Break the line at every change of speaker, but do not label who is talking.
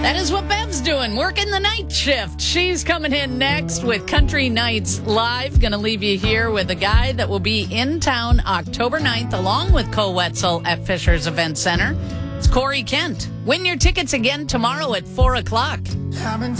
That is what Bev's doing, working the night shift. She's coming in next with Country Nights Live. Going to leave you here with a guy that will be in town October 9th, along with Cole Wetzel at Fisher's Event Center. It's Corey Kent. Win your tickets again tomorrow at 4 o'clock.